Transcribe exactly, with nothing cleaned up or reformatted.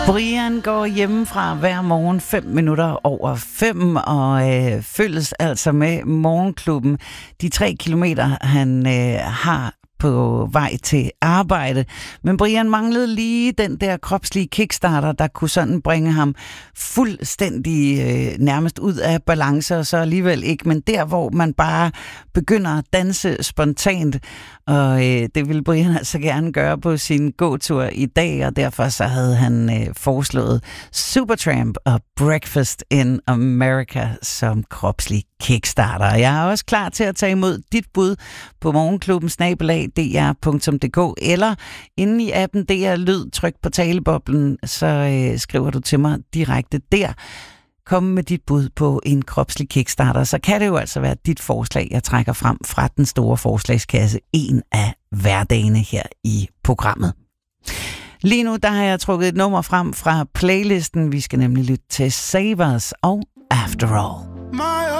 Brian går hjemmefra hver morgen fem minutter over fem og øh, følges altså med morgenklubben. De tre kilometer, han øh, har på vej til arbejde. Men Brian manglede lige den der kropslige kickstarter, der kunne sådan bringe ham fuldstændig øh, nærmest ud af balance, og så alligevel ikke. Men der, hvor man bare begynder at danse spontant, og øh, det ville Brian altså gerne gøre på sin gåtur i dag, og derfor så havde han øh, foreslået Supertramp og Breakfast in America som kropslig kickstarter. Jeg er også klar til at tage imod dit bud på morgenklubben snabel-a d r punktum d k eller inde i appen D R Lyd, tryk på taleboblen, så øh, skriver du til mig direkte der. Kom med dit bud på en kropslig kickstarter, så kan det jo altså være dit forslag, jeg trækker frem fra den store forslagskasse en af hverdagene her i programmet. Lige nu der har jeg trukket et nummer frem fra playlisten. Vi skal nemlig lytte til Savers og After All.